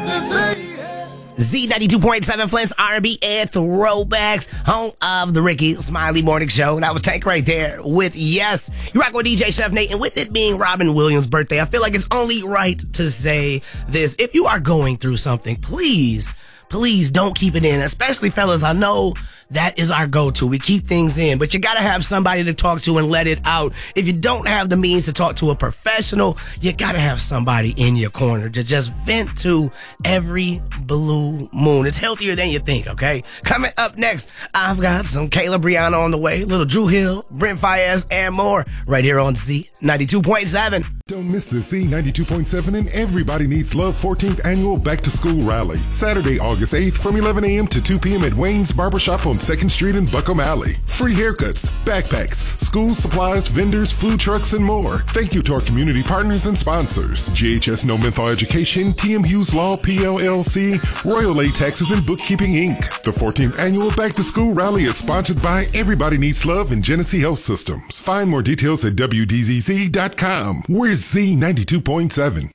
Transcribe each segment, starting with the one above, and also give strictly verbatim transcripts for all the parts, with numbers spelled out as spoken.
Z ninety-two point seven, Flint's R and B and Throwbacks, home of the Ricky Smiley Morning Show. That was Tank right there with Yes. You rock with D J Chef Nate, and with it being Robin Williams' birthday, I feel like it's only right to say this. If you are going through something, please, please don't keep it in, especially fellas. I know that is our go-to. We keep things in, but you gotta have somebody to talk to and let it out. If you don't have the means to talk to a professional, you gotta have somebody in your corner to just vent to every blue moon. It's healthier than you think, okay? Coming up next, I've got some Kayla Brianna on the way, little Drew Hill, Brent Fayez, and more right here on Z ninety-two point seven. Don't miss the Z ninety-two point seven and Everybody Needs Love fourteenth Annual Back to School Rally. Saturday, August eighth from eleven a.m. to two p.m. at Wayne's Barbershop on second Street in Buckham Alley. Free haircuts, backpacks, school supplies, vendors, food trucks, and more. Thank you to our community partners and sponsors. G H S No Menthol Education, T M Hughes Law, P L L C, Royal A Taxes and Bookkeeping Incorporated. The fourteenth Annual Back to School Rally is sponsored by Everybody Needs Love and Genesee Health Systems. Find more details at W D Z Z dot com. We're Z ninety-two point seven.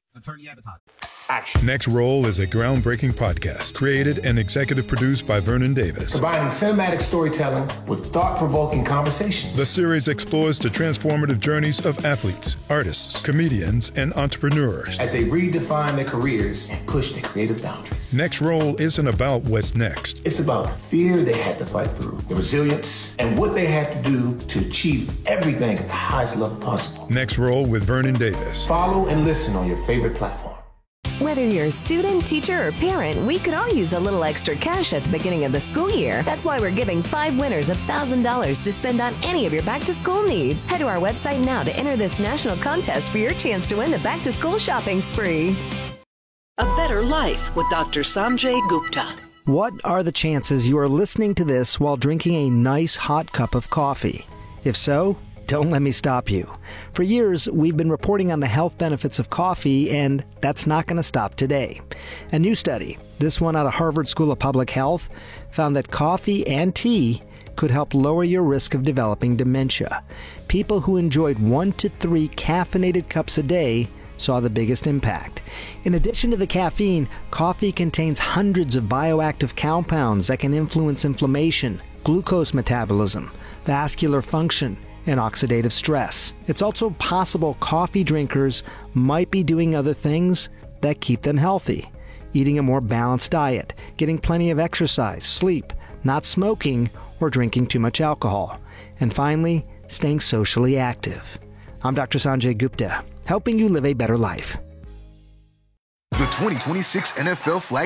Action. Next Roll is a groundbreaking podcast created and executive produced by Vernon Davis. Combining cinematic storytelling with thought-provoking conversations. The series explores the transformative journeys of athletes, artists, comedians, and entrepreneurs as they redefine their careers and push their creative boundaries. Next Roll isn't about what's next. It's about the fear they had to fight through, the resilience, and what they had to do to achieve everything at the highest level possible. Next Roll with Vernon Davis. Follow and listen on your favorite platform. Whether you're a student, teacher, or parent, we could all use a little extra cash at the beginning of the school year. That's why we're giving five winners one thousand dollars to spend on any of your back-to-school needs. Head to our website now to enter this national contest for your chance to win the back-to-school shopping spree. A Better Life with Doctor Sanjay Gupta. What are the chances you are listening to this while drinking a nice hot cup of coffee? If so, don't let me stop you. For years, we've been reporting on the health benefits of coffee, and that's not going to stop today. A new study, this one out of Harvard School of Public Health, found that coffee and tea could help lower your risk of developing dementia. People who enjoyed one to three caffeinated cups a day saw the biggest impact. In addition to the caffeine, coffee contains hundreds of bioactive compounds that can influence inflammation, glucose metabolism, vascular function, and oxidative stress. It's also possible coffee drinkers might be doing other things that keep them healthy. Eating a more balanced diet, getting plenty of exercise, sleep, not smoking, or drinking too much alcohol. And finally, staying socially active. I'm Doctor Sanjay Gupta, helping you live a better life. The twenty twenty-six N F L Flag